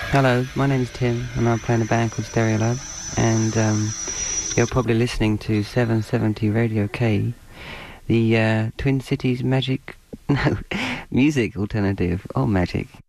Hello, my name's Tim, and I play in a band called Stereolab, and you're probably listening to 770 Radio K, the Twin Cities magic, no, music alternative, magic.